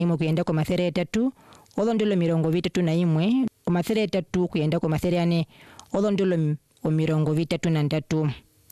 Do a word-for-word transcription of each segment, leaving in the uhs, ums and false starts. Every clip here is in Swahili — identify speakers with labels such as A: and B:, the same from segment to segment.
A: imwe kuyenda ku mathele etatu ozo ndilo mirongo vitatu na imwe omathele etatu kuyenda ku mathele ane ozo ndilo mirongo vitatu na ndatu.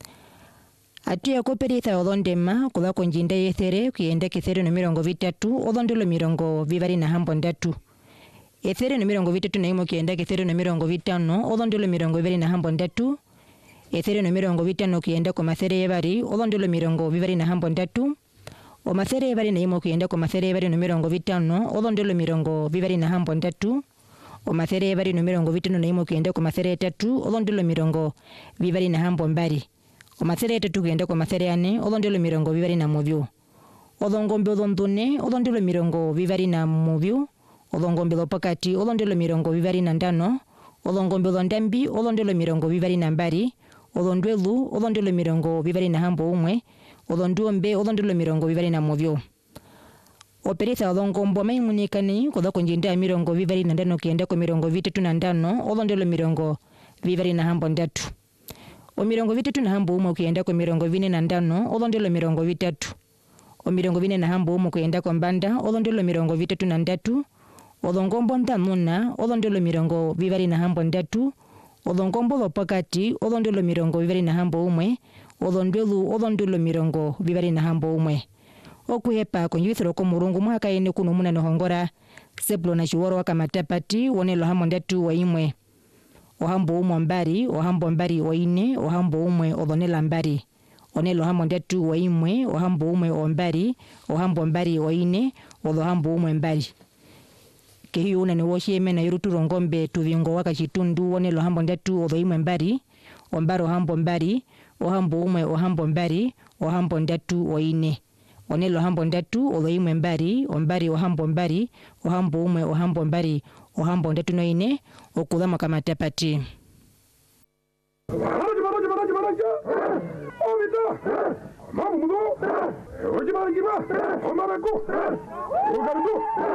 A: Atu ya koperitha ozo ndema kuba konjinda yethere kuyenda kithere no mirongo vitatu ozo ndilo mirongo vivari na hambo ndatu. Ethere no mirongo vitatu na imwe kuyenda kithere no mirongo vitano ozo ndilo mirongo vivari na hambo ndatu. Ethere no mirongo vitano kuyenda ku mathele yevari ozo ndilo mirongo vivari na hambo ndatu. Omathele yevari na imwe kuyenda ku mathele yevari no mirongo vitano ozo ndilo mirongo vivari na hambo ndatu. Omathele yevari no mirongo vitano na imwe kuyenda ku mathele etatu ozo ndilo mirongo vivari na hambo mbari. Omathele etatu kuyenda ku mathele ane ozo ndilo mirongo vivari na muvyu. Ozo ngombe ozo ndune ozo ndilo mirongo vivari na muvyu. Ozo ngombe ozo pakati ozo ndilo mirongo vivari na ndano. Ozo ngombe ozo ndambi ozo ndilo mirongo vivari na mbari. Ozo ndwelu ozo ndilo mirongo vivari na hambo umwe. Ozo nduombe ozo ndilo mirongo vivari na muvyu. Operitha ozo ngombo maimunikani kuba konjinda mirongo vivari na ndano kuyenda ku mirongo vitatu na ndano ozo ndilo mirongo vivari na hambo ndatu. O mirongo vitatu na hambo umwe kuyenda ku mirongo vine na ndano ozo ndilo mirongo vitatu. O mirongo vine na hambo umwe kuyenda ku mbanda ozo ndilo mirongo vitatu na ndatu. Ozo ngombo ntanuna ozo ndilo mirongo vivari na hambo ndatu. Ozo ngombo ozo pakati ozo ndilo mirongo vivari na hambo umwe. Ozo ndwelu ozo ndilo mirongo vivari na hambo umwe. Okuhepa konjwithiro ko murungu mwaka yene kuno muna nohongora seplo na chiworo waka matapati wonelo hambo ndatu wa imwe. Ohambo umwe mbari ohambo mbari wa ine ohambo umwe odonela mbari. Onelo hambo ndatu wa imwe ohambo umwe o mbari ohambo mbari wa ine odo hambo umwe mbari. Kehi una ni woshi eme na yuruturo ngombe tuvingo waka chitundu wonelo hambo ndatu odo imwe mbari. Ombaro hambo mbari ohambo umwe ohambo mbari ohambo ndatu wa ine. Onelo hambo ndatu odo imwe mbari ombari ohambo mbari ohambo umwe ohambo mbari ohambo ndatu no ine okudama kama tapati.
B: Maraja maraja maraja maraja. Omita. Mamu mudo. Oji marajiba. Omarako. Ogarudo.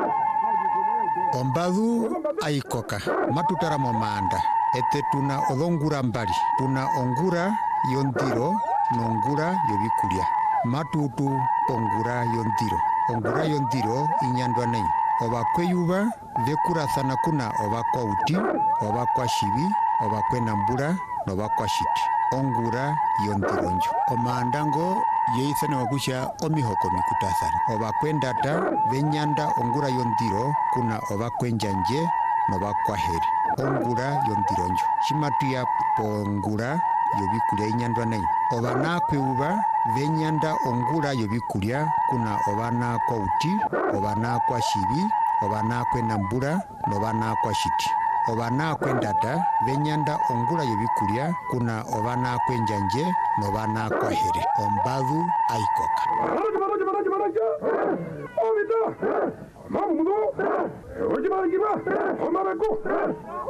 C: Ombadu aikoka matutara momanda ete tuna odongura mbali tuna ongura yondiro nongura yobikulia matutu ongura yondiro ongura yondiro inyandwa nei oba kweyuba vekura sana kuna oba kwa uti oba kwa shibi oba kwena mbura noba kwa shiti ongura yondiro njo omandango yeithane wakusha omihoko mikutasana oba kwendata venyanda ongura yondiro kuna oba kwenjanje noba kwa heri ongura yondiro njo shimatuya pongura yobikulia inyandwa nei oba nakweuba venyanda ongura yobikulia kuna oba na kwa uti oba na kwa shibi oba na kwena mbura noba na kwa shiti oba na kwendata venyanda ongura yobikulia kuna oba na kwenjanje noba na kwa here ombadu aikoka.
B: Maraja maraja maraja maraja. Omita. Mamu mudo. Oji marajiba. Omarako.